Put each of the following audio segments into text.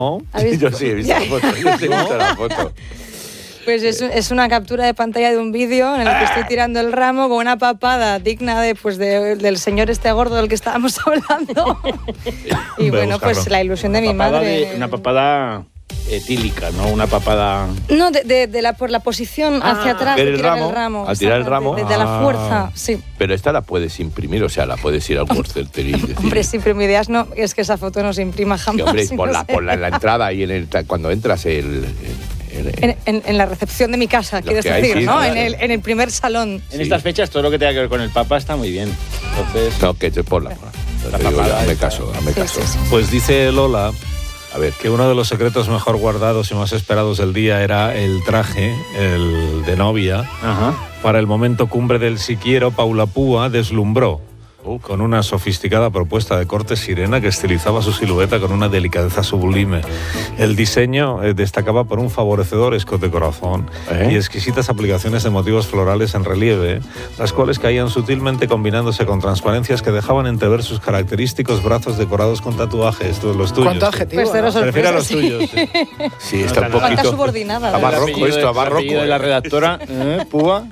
¿No? Yo sí he visto la foto. Yo sí he visto la foto. Pues es una captura de pantalla de un vídeo en el que estoy tirando el ramo con una papada digna del señor este gordo del que estábamos hablando. Y bueno, pues la ilusión de mi madre. Una papada etílica, ¿no? Una papada... No, por la posición hacia atrás de tirar el ramo. Al tirar el ramo. De la fuerza, sí. Pero esta la puedes imprimir, o sea, la puedes ir al World Center y decir... Hombre, si imprimir ideas no, es que esa foto no se imprima jamás. Sí, hombre, ponla en la entrada y cuando entras en la recepción de mi casa, quieres decir, sí, ¿no? Claro. En el primer salón. En estas fechas todo lo que tenga que ver con el Papa está muy bien. Entonces... No, que ponla. La papada. Hazme caso. Sí. Pues dice Lola... A ver. Que uno de los secretos mejor guardados y más esperados del día era el traje, el de novia. Ajá. Para el momento cumbre del Si Quiero, Paula Púa deslumbró con una sofisticada propuesta de corte sirena que estilizaba su silueta con una delicadeza sublime. El diseño destacaba por un favorecedor escote corazón y exquisitas aplicaciones de motivos florales en relieve, las cuales caían sutilmente combinándose con transparencias que dejaban entrever sus característicos brazos decorados con tatuajes. Todos los tuyos. ¿Cuánto adjetivo? Pues prefiero a los tuyos. Sí, está un poquito... ¿Cuánta subordinada? Abarroco esto, abarroco. De la redactora, Púa.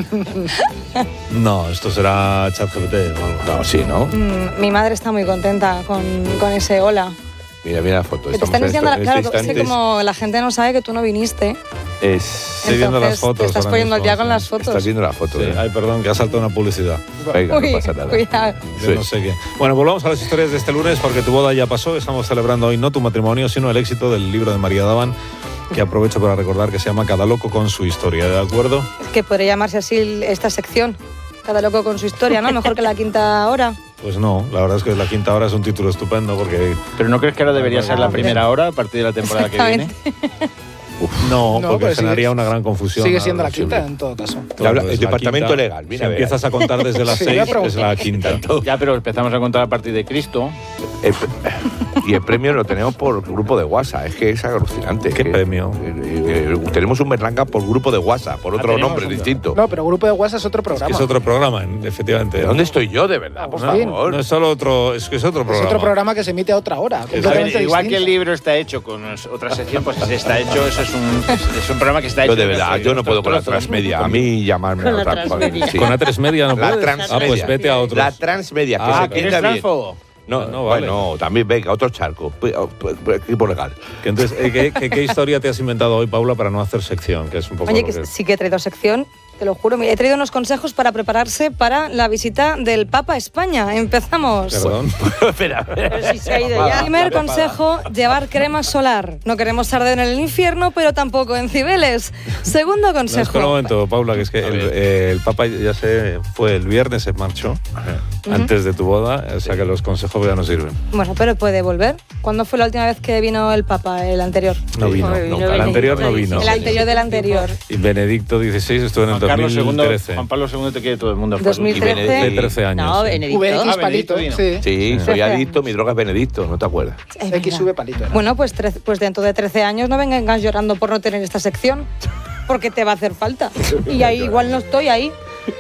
No, esto será ChatGPT o algo. No, sí, ¿no? Mi madre está muy contenta con ese hola. Mira la foto. Te están diciendo, claro, es que como la gente no sabe que tú no viniste. Estoy viendo las fotos. Te estás poniendo al día con las fotos. Estás viendo la foto. Sí. Ay, perdón, que ha saltado una publicidad. Venga, no pasa nada. Cuidado. Sí. No sé qué. Bueno, volvamos a las historias de este lunes porque tu boda ya pasó. Estamos celebrando hoy no tu matrimonio, sino el éxito del libro de María Daban, que aprovecho para recordar que se llama Cada loco con su historia, ¿de acuerdo? Es que podría llamarse así esta sección. Cada loco con su historia, ¿no? Mejor que La Quinta Hora. Pues no, la verdad es que La Quinta Hora es un título estupendo porque... ¿Pero no crees que ahora debería ser la primera hora a partir de la temporada que viene? No, porque generaría una gran confusión. Sigue siendo la quinta en todo caso. Claro, el departamento legal. Mira, si empiezas a contar desde las 6, es la quinta. Ya, pero empezamos a contar a partir de Cristo. Y el premio lo tenemos por grupo de WhatsApp. Es que es alucinante. ¿Qué premio? Tenemos un Berlanga por grupo de WhatsApp, por otro nombre distinto. No, pero grupo de WhatsApp es otro programa. Es que es otro programa, efectivamente. ¿De dónde estoy yo, de verdad? Por favor. No es solo otro, es que es otro programa. Es otro programa que se emite a otra hora. Igual que el libro está hecho con otra sección, pues está hecho, eso es un programa que está hecho. Yo de verdad, yo no puedo con la transmedia. A mí llamarme a otra cosa. Con la transmedia no puedes. Transmedia. Pues vete a otros. La transmedia, que se ¿Eres transfobo? No, vale. Bueno, también venga, otro charco. Equipo legal. Entonces, ¿qué historia te has inventado hoy, Paula, para no hacer sección? Que es un poco. Oye, que sí que he traído sección, te lo juro. Mira, he traído unos consejos para prepararse para la visita del Papa a España. Empezamos. Perdón. Espera. Pero si se ha ido ya. Primer consejo, llevar crema solar. No queremos arder en el infierno, pero tampoco en Cibeles. Segundo consejo. No, espera un momento, Paula, que es que el Papa ya se fue el viernes, se marchó antes de tu boda, o sea que los consejos ya no sirven. Bueno, pero puede volver. ¿Cuándo fue la última vez que vino el Papa, el anterior? No vino, nunca. El anterior no vino. El anterior del anterior. Y Benedicto XVI estuvo en el 2013. Juan Pablo II te quiere todo el mundo. 2013. De 13 años. No, Benedicto. X palito. Sí, soy adicto, mi droga es Benedicto, ¿no te acuerdas? X sube palito. Bueno, pues dentro de 13 años no vengas llorando por no tener esta sección, porque te va a hacer falta. Y ahí igual no estoy ahí.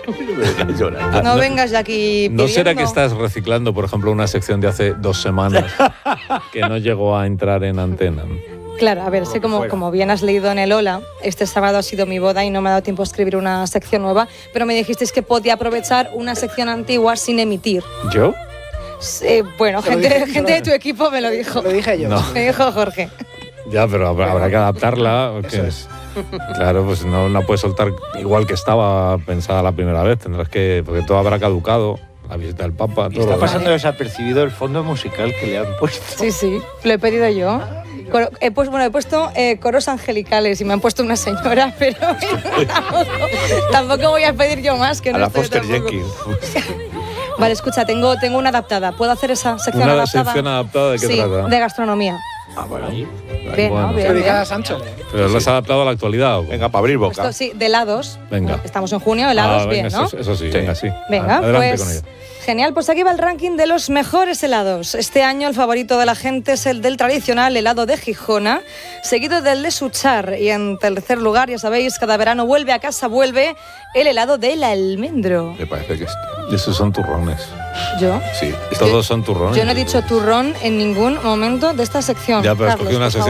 No vengas de aquí pidiendo. ¿No será que estás reciclando, por ejemplo, una sección de hace 2 semanas que no llegó a entrar en antena? Claro, a ver, sé como bien has leído en el Hola, este sábado ha sido mi boda y no me ha dado tiempo a escribir una sección nueva, pero me dijisteis que podía aprovechar una sección antigua sin emitir. ¿Yo? Bueno, gente de tu equipo me lo dijo. Lo dije yo. No. Me dijo Jorge. Ya, pero habrá que adaptarla. Eso es. Claro, pues no la puedes soltar igual que estaba pensada la primera vez. Tendrás que, porque todo habrá caducado. La visita del Papa, todo. Está pasando desapercibido el fondo musical que le han puesto. Sí, lo he pedido yo. He puesto coros angelicales y me han puesto una señora, pero tampoco voy a pedir yo más. Que a no la Foster Jenkins. Vale, escucha, tengo una adaptada. ¿Puedo hacer esa sección ¿Una adaptada? sección adaptada de qué trata? De gastronomía. Ah, bueno. Bien, bueno. ¿no? Bien. Dedicada a Sancho. ¿Pero lo has adaptado a la actualidad? ¿O? Venga, para abrir boca. Esto, sí, de helados. Venga. Estamos en junio, helados, venga, bien, ¿no? Eso sí, venga, sí. Venga, adelante pues con ello. genial, pues aquí va el ranking de los mejores helados. Este año el favorito de la gente es el del tradicional helado de Gijona, seguido del de Suchar. Y en tercer lugar, ya sabéis, cada verano vuelve a casa, vuelve el helado del almendro. Me parece que Esos son turrones. ¿Yo? Sí. Todos son turrones. Yo no he dicho turrón en ningún momento de esta sección. Ya, pero has Carlos, cogido una por sección